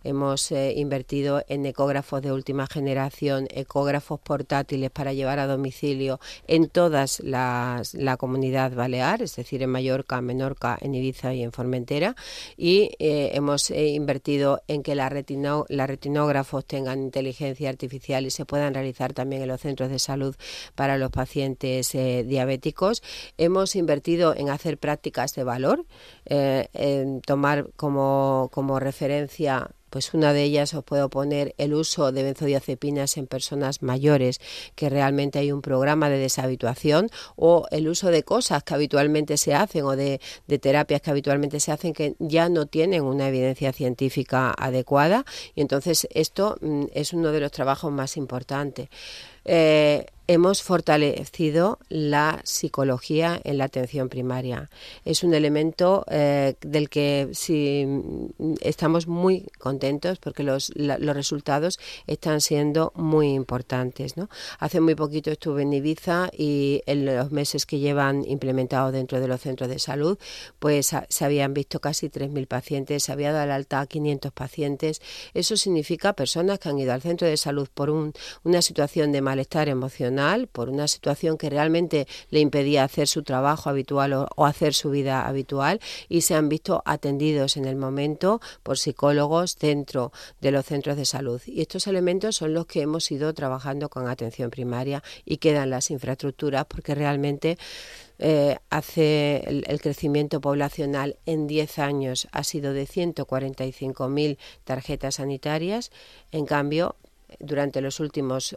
hemos invertido en ecógrafos de última generación, ecógrafos portátiles para llevar a domicilio en todas la comunidad balear, es decir, en Mallorca, Menorca, en Ibiza y en Formentera, y hemos invertido en que los retinógrafos tengan inteligencia artificial y se puedan realizar también en los centros de salud para los pacientes diabéticos. Hemos invertido en hacer prácticas de valor, en tomar como referencia. Pues una de ellas os puedo poner el uso de benzodiazepinas en personas mayores, que realmente hay un programa de deshabituación, o el uso de cosas que habitualmente se hacen o de terapias que habitualmente se hacen que ya no tienen una evidencia científica adecuada, y entonces esto es uno de los trabajos más importantes. Hemos fortalecido la psicología en la atención primaria. Es un elemento del que sí, estamos muy contentos porque los resultados están siendo muy importantes, ¿no? Hace muy poquito estuve en Ibiza y en los meses que llevan implementado dentro de los centros de salud, pues se habían visto casi 3.000 pacientes, se había dado el alta a 500 pacientes. Eso significa personas que han ido al centro de salud por una situación de malestar emocional, por una situación que realmente le impedía hacer su trabajo habitual o hacer su vida habitual, y se han visto atendidos en el momento por psicólogos dentro de los centros de salud. Y estos elementos son los que hemos ido trabajando con atención primaria, y quedan las infraestructuras porque realmente hace el crecimiento poblacional en 10 años ha sido de 145.000 tarjetas sanitarias. En cambio, durante los últimos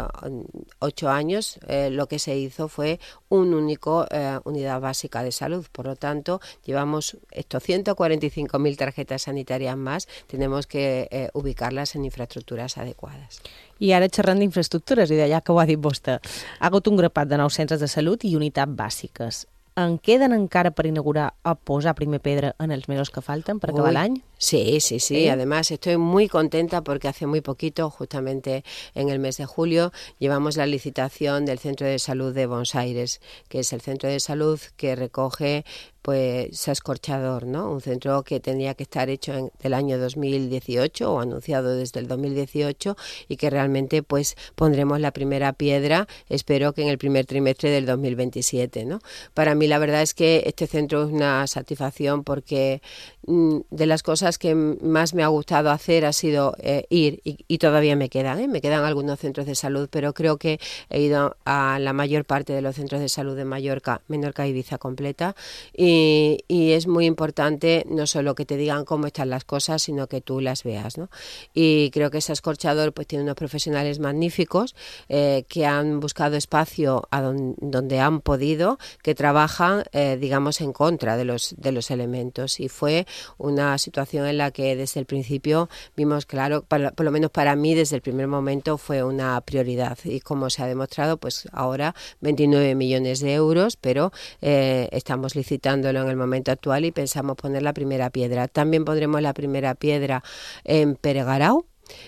8 años lo que se hizo fue un único unidad básica de salud. Por lo tanto, llevamos estos 145.000 tarjetas sanitarias más, tenemos que ubicarlas en infraestructuras adecuadas. I ara xerrant d'infraestructures, i d'allà que ho ha dit vostè, ha hagut un grapat de nous centres de salut i unitats bàsiques. En queden encara per inaugurar o posar primer pedra en els mesos que falten per acabar l'any? Sí. Además estoy muy contenta porque hace muy poquito, justamente en el mes de julio, llevamos la licitación del Centro de Salud de Buenos Aires, que es el centro de salud que recoge pues Sascorchador, ¿no? Un centro que tenía que estar hecho en el año 2018 o anunciado desde el 2018, y que realmente pues pondremos la primera piedra, espero que en el primer trimestre del 2027, ¿no? Para mí la verdad es que este centro es una satisfacción porque de las cosas que más me ha gustado hacer ha sido ir, y todavía me quedan algunos centros de salud, pero creo que he ido a la mayor parte de los centros de salud de Mallorca, Menorca y Ibiza completa, y es muy importante no solo que te digan cómo están las cosas, sino que tú las veas, ¿no? Y creo que Sascorchador pues tiene unos profesionales magníficos que han buscado espacio donde han podido, que trabajan digamos en contra de los elementos, y fue una situación en la que desde el principio vimos claro, por lo menos para mí desde el primer momento fue una prioridad, y como se ha demostrado pues ahora 29 millones de euros, pero estamos licitándolo en el momento actual y pensamos poner la primera piedra. También pondremos la primera piedra en Peregarau.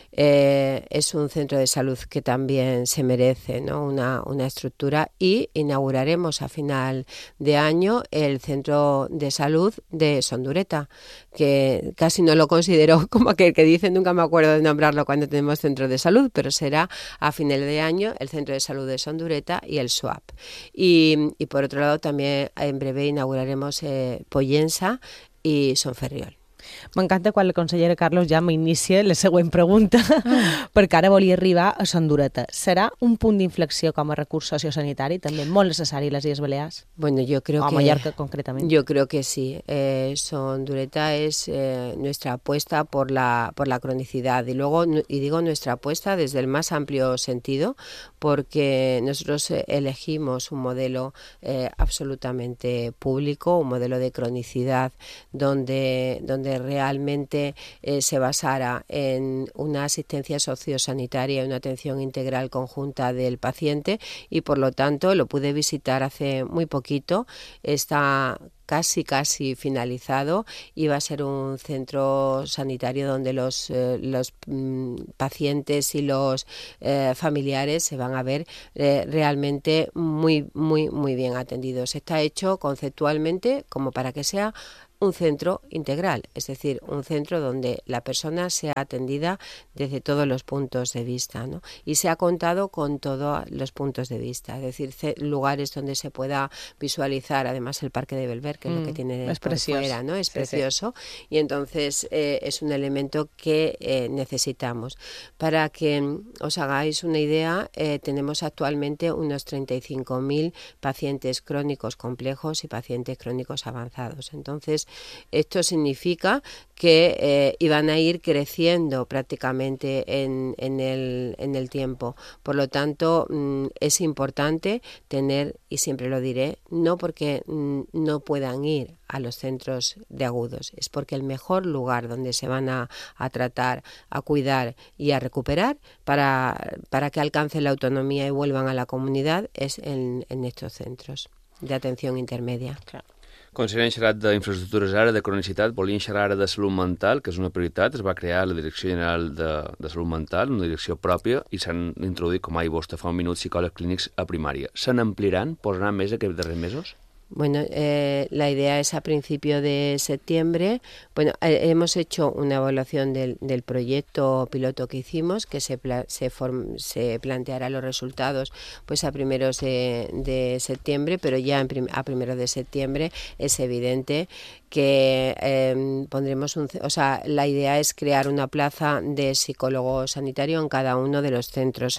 Es un centro de salud que también se merece, ¿no? una estructura, y inauguraremos a final de año el centro de salud de Sondureta, que casi no lo considero como aquel que dice, nunca me acuerdo de nombrarlo cuando tenemos centro de salud, pero será a final de año el centro de salud de Sondureta y el SWAP. Y por otro lado también en breve inauguraremos Pollença i Son Ferriol. M'encanta quan la consellera Carlos ja m'inicia la següent pregunta, perquè ara volia arribar a Sondureta. Serà un punt d'inflexió com a recurs sociosanitari, també molt necessari a les Illes Balears? Bueno, yo creo o a Mallorca concretamente. Yo creo que sí. Sondureta es nuestra apuesta por la cronicidad, y digo nuestra apuesta desde el más amplio sentido, porque nosotros elegimos un modelo absolutamente público, un modelo de cronicidad donde realmente se basara en una asistencia sociosanitaria y una atención integral conjunta del paciente, y por lo tanto lo pude visitar hace muy poquito, está casi finalizado, y va a ser un centro sanitario donde los pacientes y los familiares se van a ver realmente muy bien atendidos. Está hecho conceptualmente como para que sea un centro integral, es decir, un centro donde la persona sea atendida desde todos los puntos de vista, ¿no? Y se ha contado con todos los puntos de vista, es decir, lugares donde se pueda visualizar, además el Parque de Belver, que es lo que tiene es por precioso. fuera, ¿no? Es Sí, precioso, y entonces es un elemento que necesitamos. Para que os hagáis una idea, tenemos actualmente unos 35.000 pacientes crónicos complejos y pacientes crónicos avanzados. Entonces, esto significa que iban a ir creciendo prácticamente en el tiempo. Por lo tanto, es importante tener, y siempre lo diré, no porque no puedan ir a los centros de agudos, es porque el mejor lugar donde se van a tratar, a cuidar y a recuperar para que alcancen la autonomía y vuelvan a la comunidad es en estos centros de atención intermedia. Clar. Conseller, hem xerrat d'infraestructures ara, de cronicitat, volíem xerrar ara de salut mental, que és una prioritat. Es va crear la Direcció General de Salut Mental, una direcció pròpia, i s'han introduït, com ha dit vostè fa un minut, psicòlegs clínics a primària. Se n'ampliaran? Posaran més aquests darrers mesos? Bueno, la idea es a principio de septiembre. Bueno, hemos hecho una evaluación del proyecto piloto que hicimos, que se planteará los resultados pues a primeros de septiembre, pero ya a primeros de septiembre es evidente que pondremos la idea es crear una plaza de psicólogo sanitario en cada uno de los centros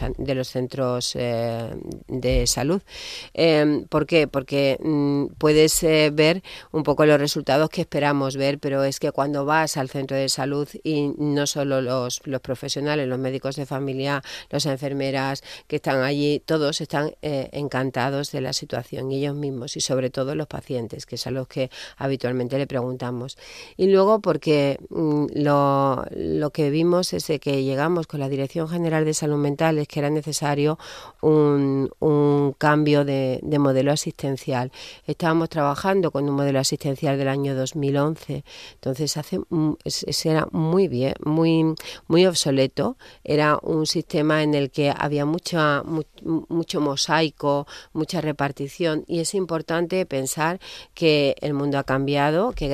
de salud. ¿Por qué? Porque puedes ver un poco los resultados que esperamos ver, pero es que cuando vas al centro de salud, y no solo los profesionales, los médicos de familia, las enfermeras que están allí, todos están encantados de la situación, y ellos mismos, y sobre todo los pacientes, que es a los que habitualmente le preguntamos. Y luego porque lo que vimos desde que llegamos con la Dirección General de Salud Mental es que era necesario un cambio de modelo asistencial. Estábamos trabajando con un modelo asistencial del año 2011, entonces era muy bien, muy obsoleto. Era un sistema en el que había mucho mosaico, mucha repartición, y es importante pensar que el mundo ha cambiado, que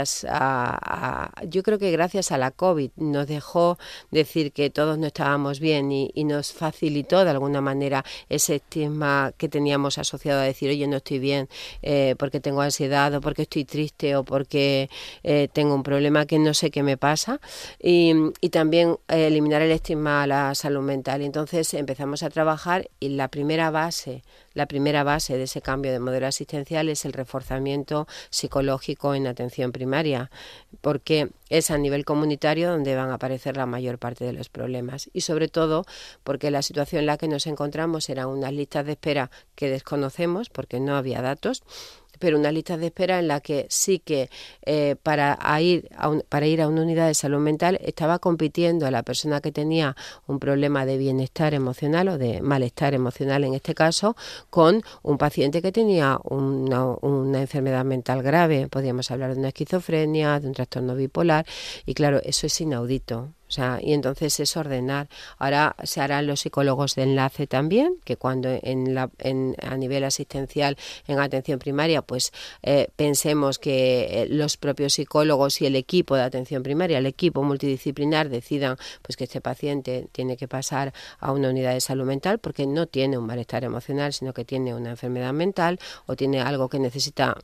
yo creo que gracias a la COVID nos dejó decir que todos no estábamos bien y nos facilitó de alguna manera ese estigma que teníamos asociado a decir, oye, no estoy bien porque tengo ansiedad, o porque estoy triste, o porque tengo un problema que no sé qué me pasa, y también eliminar el estigma a la salud mental. Y entonces empezamos a trabajar, y la primera base de ese cambio de modelo asistencial es el reforzamiento psicológico en atención primaria, porque es a nivel comunitario donde van a aparecer la mayor parte de los problemas, y sobre todo porque la situación en la que nos encontramos eran unas listas de espera que desconocemos porque no había datos, pero unas listas de espera en la que sí que para ir a una unidad de salud mental estaba compitiendo a la persona que tenía un problema de bienestar emocional o de malestar emocional en este caso, con un paciente que tenía una enfermedad mental grave. Podríamos hablar de una esquizofrenia, de un trastorno bipolar, y claro, eso es inaudito. Y entonces es ordenar. Ahora se harán los psicólogos de enlace también, que cuando a nivel asistencial en atención primaria, pues pensemos que los propios psicólogos y el equipo de atención primaria, el equipo multidisciplinar, decidan pues que este paciente tiene que pasar a una unidad de salud mental porque no tiene un malestar emocional, sino que tiene una enfermedad mental o tiene algo que necesita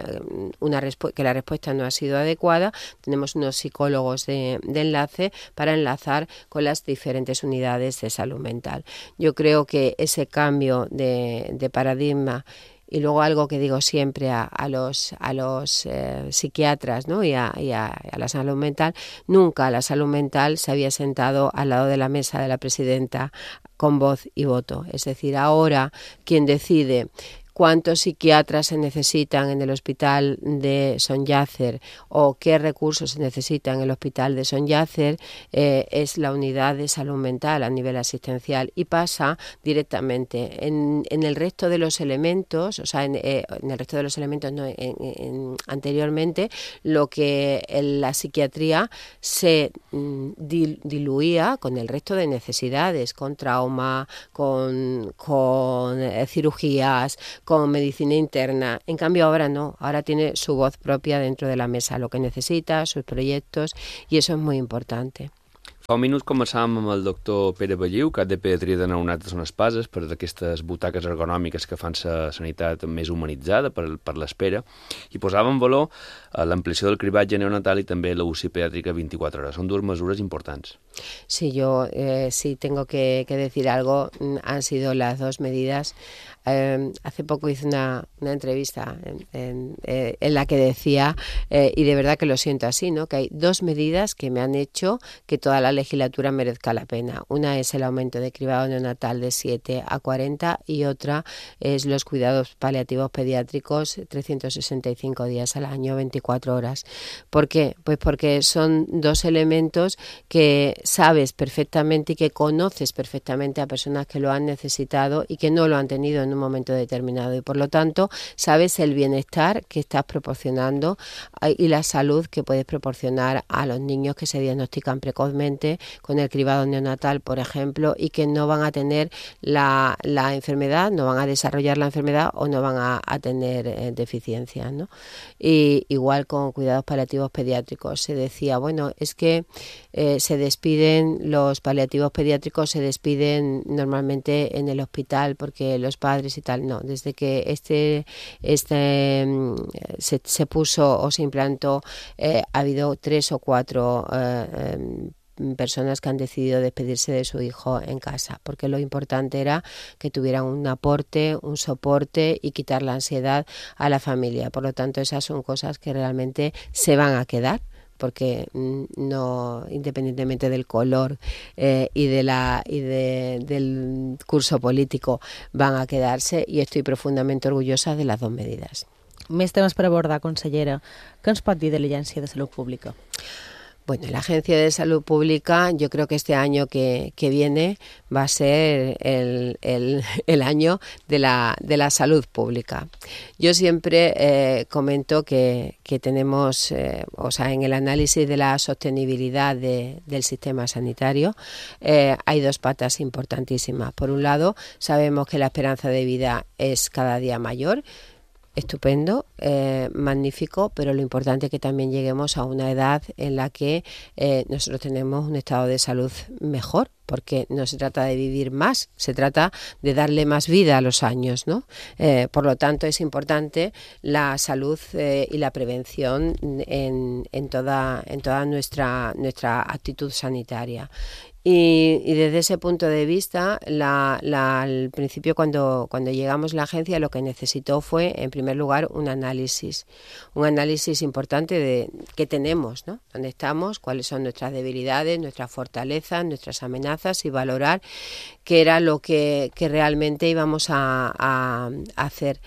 que la respuesta no ha sido adecuada. Tenemos unos psicólogos de enlace para enlazar con las diferentes unidades de salud mental. Yo creo que ese cambio de paradigma, y luego algo que digo siempre a los psiquiatras, ¿no? y a la salud mental, nunca la salud mental se había sentado al lado de la mesa de la presidenta con voz y voto. Es decir, ahora quien decide cuántos psiquiatras se necesitan en el hospital de Son Yácer o qué recursos se necesitan en el hospital de Son Yácer es la unidad de salud mental a nivel asistencial, y pasa directamente en el resto de los elementos, en el resto de los elementos no, anteriormente lo que en la psiquiatría se diluía con el resto de necesidades, con trauma, con cirugías, con medicina interna. En cambio ahora no, ahora tiene su voz propia dentro de la mesa, lo que necesita, sus proyectos, y eso es muy importante. Fa un minut començàvem amb el doctor Pere Belliu, cap de pediatria de neonats de Son Espases, per aquestes butaques ergonòmiques que fan la sanitat més humanitzada per l'espera, i posava en valor l'ampliació del cribatge neonatal i també la UCI pediàtrica 24 hores. Són dues mesures importants. Sí, yo sí tengo que decir algo, han sido las dos medidas. Hace poco hice una entrevista en la que decía, y de verdad que lo siento así, ¿no?, que hay dos medidas que me han hecho que toda la legislatura merezca la pena. Una es el aumento de cribado neonatal de 7 a 40 y otra es los cuidados paliativos pediátricos 365 días al año, 24 horas. ¿Por qué? Pues porque son dos elementos que sabes perfectamente y que conoces perfectamente a personas que lo han necesitado y que no lo han tenido en un momento determinado, y por lo tanto sabes el bienestar que estás proporcionando y la salud que puedes proporcionar a los niños que se diagnostican precozmente con el cribado neonatal, por ejemplo, y que no van a tener la enfermedad, no van a desarrollar la enfermedad o no van a tener deficiencias, ¿no? Y igual con cuidados paliativos pediátricos se decía, bueno, es que se despiden, los paliativos pediátricos se despiden normalmente en el hospital porque los padres y tal. No, desde que se puso o se implantó, ha habido 3 o 4 personas que han decidido despedirse de su hijo en casa, porque lo importante era que tuvieran un aporte, un soporte y quitar la ansiedad a la familia. Por lo tanto, esas son cosas que realmente se van a quedar, porque no, independientemente del color y del curso político, van a quedarse, y estoy profundamente orgullosa de las dos medidas. Més temes per abordar, consellera. Què ens pot dir de l'Agència de Salut Pública? Bueno, la Agencia de Salud Pública, yo creo que este año que viene va a ser el año de la salud pública. Yo siempre comento que tenemos, en el análisis de la sostenibilidad del sistema sanitario, hay dos patas importantísimas. Por un lado, sabemos que la esperanza de vida es cada día mayor. Estupendo, magnífico, pero lo importante es que también lleguemos a una edad en la que nosotros tenemos un estado de salud mejor, porque no se trata de vivir más, se trata de darle más vida a los años, ¿no? Por lo tanto, es importante la salud y la prevención en toda nuestra actitud sanitaria. Y desde ese punto de vista, al principio cuando llegamos a la agencia, lo que necesitó fue, en primer lugar, un análisis importante de qué tenemos, ¿no?, dónde estamos, cuáles son nuestras debilidades, nuestras fortalezas, nuestras amenazas, y valorar qué era lo que realmente íbamos a hacer.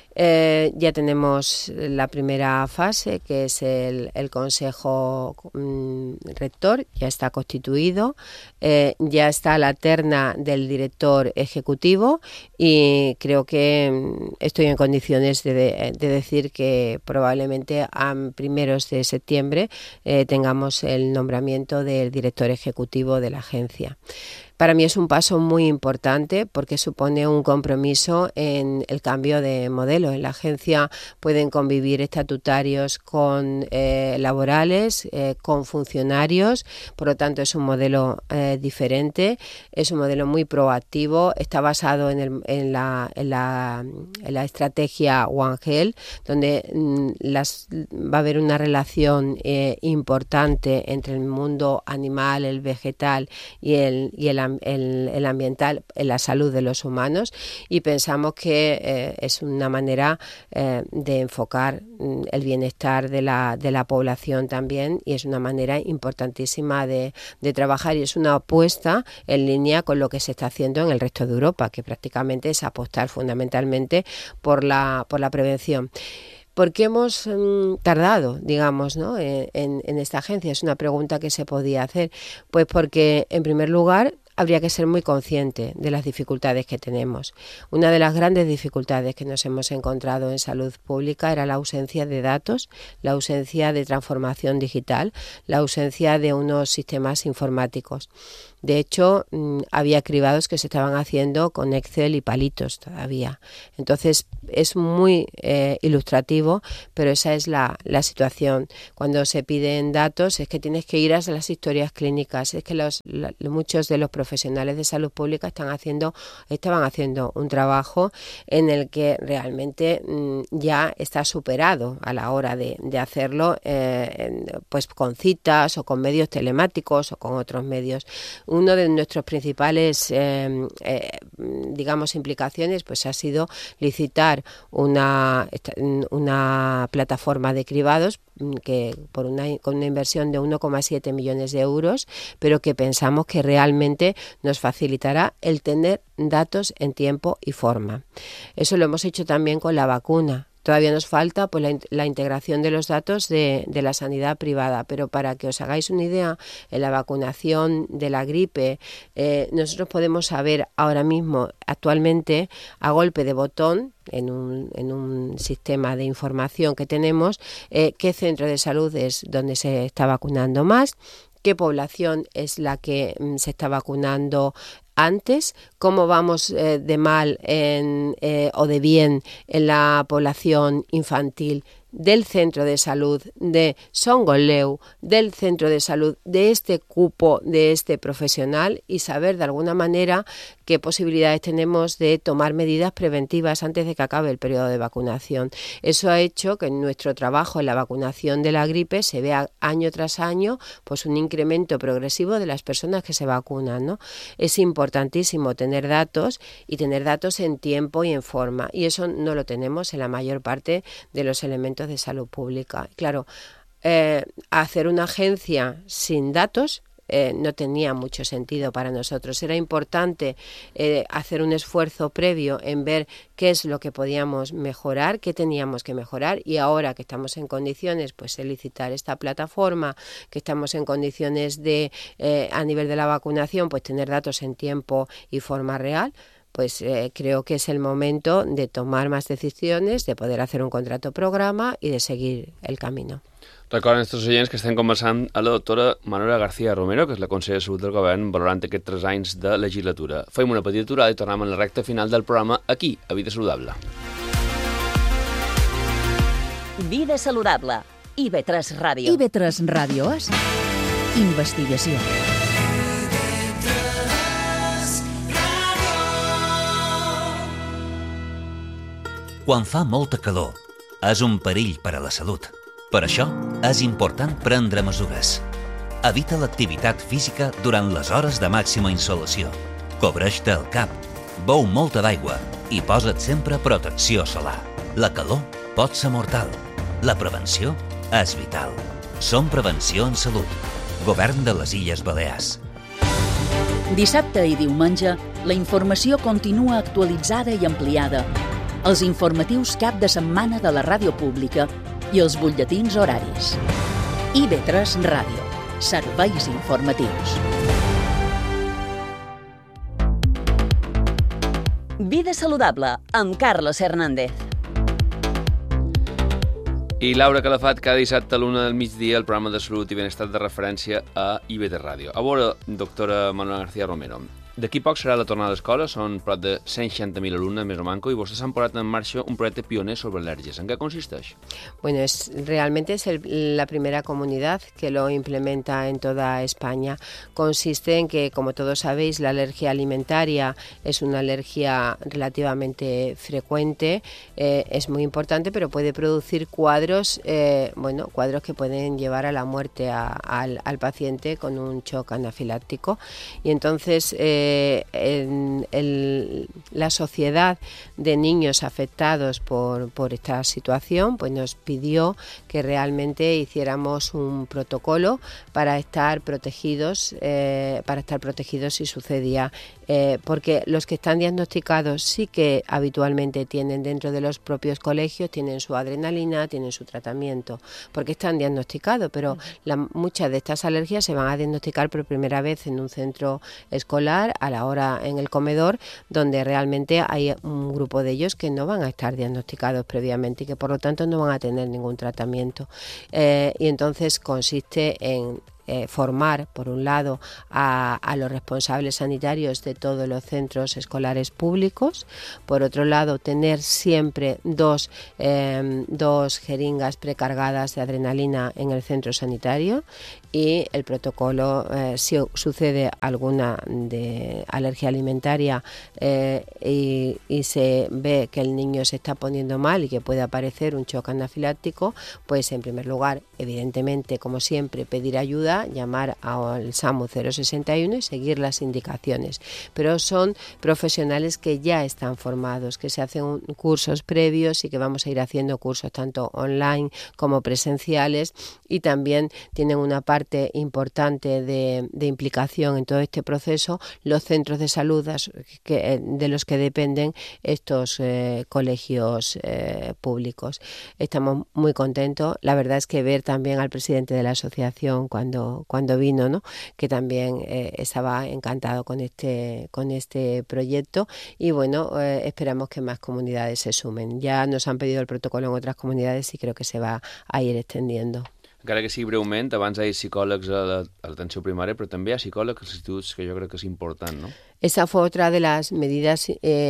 Ya tenemos la primera fase, que es el Consejo Rector, ya está constituido, ya está la terna del director ejecutivo, y creo que estoy en condiciones de decir que probablemente a primeros de septiembre tengamos el nombramiento del director ejecutivo de la agencia. Para mí es un paso muy importante porque supone un compromiso en el cambio de modelo. En la agencia pueden convivir estatutarios con laborales, con funcionarios, por lo tanto es un modelo diferente, es un modelo muy proactivo, está basado en la estrategia One Health, donde va a haber una relación importante entre el mundo animal, el vegetal y el ambiental en la salud de los humanos, y pensamos que es una manera de enfocar el bienestar de la población también, y es una manera importantísima de trabajar, y es una apuesta en línea con lo que se está haciendo en el resto de Europa, que prácticamente es apostar fundamentalmente por la prevención. ¿Por qué hemos tardado, digamos, ¿no?, en esta agencia? Es una pregunta que se podía hacer. Pues porque, en primer lugar, habría que ser muy consciente de las dificultades que tenemos. Una de las grandes dificultades que nos hemos encontrado en salud pública era la ausencia de datos, la ausencia de transformación digital, la ausencia de unos sistemas informáticos. De hecho, había cribados que se estaban haciendo con Excel y palitos todavía. Entonces, es muy ilustrativo, pero esa es la situación. Cuando se piden datos es que tienes que ir a las historias clínicas. Es que muchos de los profesionales de salud pública estaban haciendo un trabajo en el que realmente ya está superado a la hora de hacerlo, pues con citas o con medios telemáticos o con otros medios. Uno de nuestros principales, implicaciones, pues ha sido licitar una plataforma de cribados que con una inversión de 1,7 millones de euros, pero que pensamos que realmente nos facilitará el tener datos en tiempo y forma. Eso lo hemos hecho también con la vacuna. Todavía nos falta pues la integración de los datos de la sanidad privada, pero para que os hagáis una idea, en la vacunación de la gripe, nosotros podemos saber ahora mismo, actualmente, a golpe de botón, en un sistema de información que tenemos, qué centro de salud es donde se está vacunando más, qué población es la que se está vacunando antes, cómo vamos de mal o de bien en la población infantil del centro de salud de Songoleu, del centro de salud de este cupo, de este profesional, y saber de alguna manera qué posibilidades tenemos de tomar medidas preventivas antes de que acabe el periodo de vacunación. Eso ha hecho que en nuestro trabajo en la vacunación de la gripe se vea año tras año pues un incremento progresivo de las personas que se vacunan, ¿no? Es importantísimo tener datos y tener datos en tiempo y en forma, y eso no lo tenemos en la mayor parte de los elementos de salud pública. Claro, hacer una agencia sin datos no tenía mucho sentido para nosotros. Era importante hacer un esfuerzo previo en ver qué es lo que podíamos mejorar, qué teníamos que mejorar, y ahora que estamos en condiciones pues de licitar esta plataforma, que estamos en condiciones de a nivel de la vacunación pues tener datos en tiempo y forma real, pues creo que es el momento de tomar más decisiones, de poder hacer un contrato programa y de seguir el camino. Recorden els oients que estem conversant a la doctora Manuela García Romero, que és la consellera de Salut del Govern, valorant aquests 3 anys de legislatura. Fem una petita aturada i tornem a la recta final del programa aquí, a Vida Saludable. Vida Saludable. IB3 Ràdio. IB3 Ràdio és investigació. Quan fa molta calor, és un perill per a la salut. Per això, és important prendre mesures. Evita l'activitat física durant les hores de màxima insolació. Cobreix-te el cap, beu molta d'aigua i posa't sempre protecció solar. La calor pot ser mortal. La prevenció és vital. Som Prevenció en Salut. Govern de les Illes Balears. Dissabte i diumenge, la informació continua actualitzada i ampliada. Els informatius cap de setmana de la ràdio pública i els butlletins horaris. IB3 Ràdio. Serveis informatius. Vida Saludable, amb Carlos Hernández. I Laura Calafat, cada dissabte a l'1 del migdia, el programa de salut i benestar de referència a IB3 Ràdio. A veure, doctora Manuela García Romero, d'aquí poc serà la tornada a l'escola, són prop de 160.000 alumnes, més o manco, i vostès han posat en marxa un projecte pioner sobre al·lèrgies. ¿En qué consiste? Bueno, realmente es la primera comunidad que lo implementa en toda España. Consiste en que, como todos sabéis, la alergia alimentaria es una alergia relativamente frecuente, es muy importante, pero puede producir cuadros que pueden llevar a la muerte al paciente con un shock anafiláctico. Y entonces la sociedad de niños afectados por esta situación pues nos pidió que realmente hiciéramos un protocolo para estar protegidos si sucedía, porque los que están diagnosticados sí que habitualmente tienen dentro de los propios colegios, tienen su adrenalina, tienen su tratamiento, porque están diagnosticados, pero muchas de estas alergias se van a diagnosticar por primera vez en un centro escolar, a la hora en el comedor, donde realmente hay un grupo de ellos que no van a estar diagnosticados previamente y que por lo tanto no van a tener ningún tratamiento. Y entonces consiste en formar, por un lado, a los responsables sanitarios de todos los centros escolares públicos, por otro lado, tener siempre dos jeringas precargadas de adrenalina en el centro sanitario, y el protocolo, si sucede alguna de alergia alimentaria y se ve que el niño se está poniendo mal y que puede aparecer un shock anafiláctico, pues en primer lugar, evidentemente, como siempre, pedir ayuda, llamar al SAMU 061 y seguir las indicaciones. Pero son profesionales que ya están formados, que se hacen cursos previos y que vamos a ir haciendo cursos tanto online como presenciales, y también tienen una parte importante de implicación en todo este proceso los centros de salud de los que dependen estos colegios públicos. Estamos muy contentos. La verdad es que ver también al presidente de la asociación cuando vino, ¿no?, que también estaba encantado con este proyecto, y bueno, esperamos que más comunidades se sumen. Ya nos han pedido el protocolo en otras comunidades y creo que se va a ir extendiendo. Encara que sigui breument, abans hi ha psicòlegs a l'atenció primària, però també hi ha psicòlegs als instituts, que jo crec que és important, no? Esa fue otra de las medidas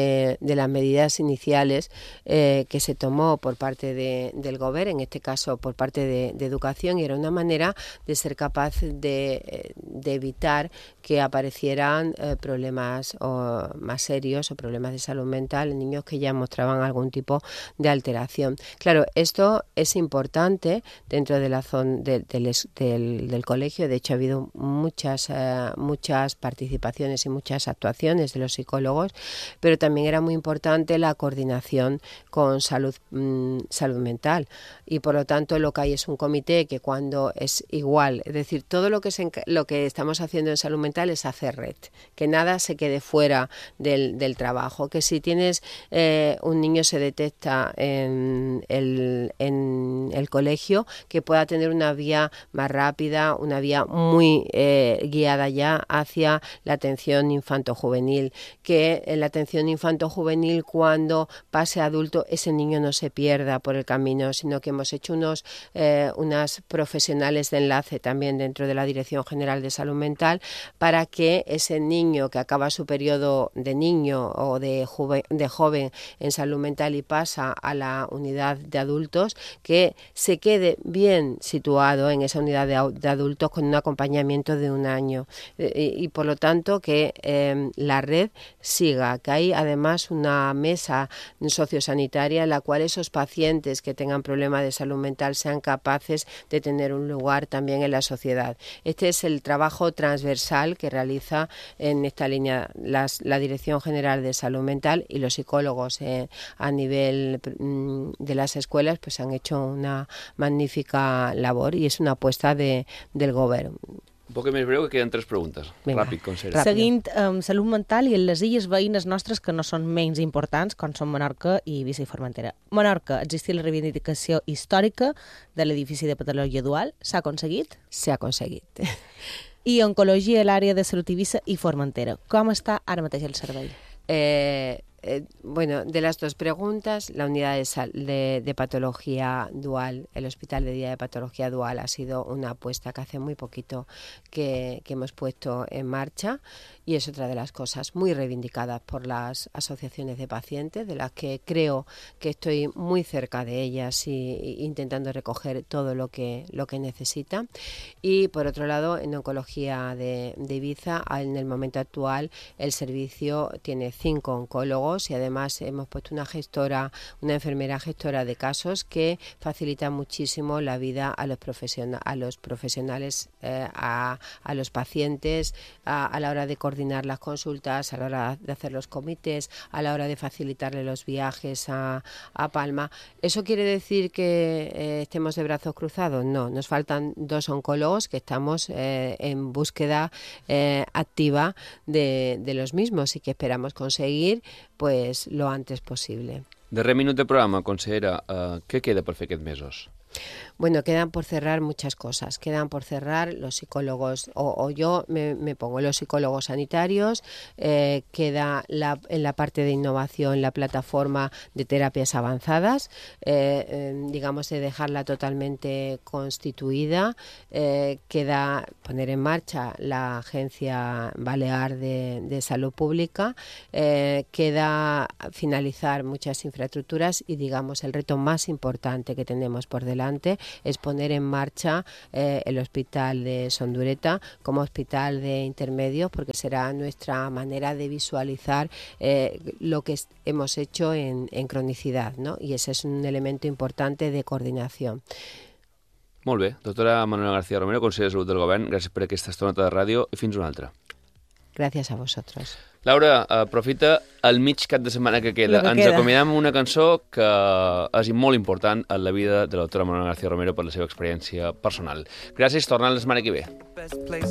iniciales que se tomó por parte del Gobierno, en este caso por parte de Educación, y era una manera de ser capaz de evitar que aparecieran problemas más serios o problemas de salud mental en niños que ya mostraban algún tipo de alteración. Claro, esto es importante dentro de la zona del colegio. De hecho, ha habido muchas participaciones y muchas actuaciones de los psicólogos, pero también era muy importante la coordinación con salud mental, y por lo tanto lo que hay es un comité que, cuando es igual, es decir, todo lo que estamos haciendo en salud mental es hacer red, que nada se quede fuera del trabajo, que si tienes un niño se detecta en el colegio, que pueda tener una vía más rápida, una vía muy guiada ya hacia la atención infanto-juvenil, que en la atención infanto-juvenil, cuando pase a adulto, ese niño no se pierda por el camino, sino que hemos hecho unas profesionales de enlace también dentro de la Dirección General de Salud Mental, para que ese niño que acaba su periodo de niño o de joven en salud mental y pasa a la unidad de adultos, que se quede bien situado en esa unidad de adultos con un acompañamiento de un año, y por lo tanto que la red siga, que hay además una mesa sociosanitaria en la cual esos pacientes que tengan problemas de salud mental sean capaces de tener un lugar también en la sociedad. Este es el trabajo transversal que realiza en esta línea la Dirección General de Salud Mental, y los psicólogos a nivel de las escuelas pues han hecho una magnífica labor, i és una apuesta del govern. Un poc més breu, que queden 3 preguntes. Vinga. Ràpid, com sempre. Seguint amb salut mental i en les illes veïnes nostres que no són menys importants, com són Menorca i Eivissa i Formentera. Menorca, existir la reivindicació històrica de l'edifici de patologia dual. S'ha aconseguit? S'ha aconseguit. I oncologia a l'àrea de salut Eivissa i Formentera. Com està ara mateix el servei? Bueno, de las dos preguntas, la unidad de patología dual, el Hospital de Día de Patología Dual, ha sido una apuesta que hace muy poquito que hemos puesto en marcha, y es otra de las cosas muy reivindicadas por las asociaciones de pacientes, de las que creo que estoy muy cerca de ellas y intentando recoger todo lo que necesitan. Y por otro lado, en oncología de Ibiza, en el momento actual el servicio tiene 5 oncólogos psicólogos y además hemos puesto una enfermera gestora de casos que facilita muchísimo la vida a los profesionales, a los pacientes, a la hora de coordinar las consultas, a la hora de hacer los comités, a la hora de facilitarle los viajes a Palma. ¿Eso quiere decir que estemos de brazos cruzados? No, nos faltan 2 oncólogos que estamos en búsqueda activa de los mismos y que esperamos conseguir pues lo antes posible. Darrer minut de programa, consellera, què queda per fer aquests mesos? Bueno, quedan por cerrar muchas cosas. Quedan por cerrar los psicólogos, o yo me pongo los psicólogos sanitarios, queda en la parte de innovación la plataforma de terapias avanzadas, digamos de dejarla totalmente constituida, queda poner en marcha la Agencia Balear de Salud Pública, queda finalizar muchas infraestructuras y digamos el reto más importante que tenemos por delante es poner en marcha el hospital de Sondureta como hospital de intermedios, porque será nuestra manera de visualizar lo que hemos hecho en cronicidad, ¿no? Y ese es un elemento importante de coordinación. Molt bé. Doctora Manuela García Romero, consellera de Salut del Govern, gràcies per aquesta estoneta de ràdio i fins una altra. Gracias a vosotros. Laura, aprofita el mig cap de setmana que queda. Ens acomiadem amb una cançó que és molt important en la vida de la doctora Manuela García Romero per la seva experiència personal. Gràcies, tornem la setmana que ve.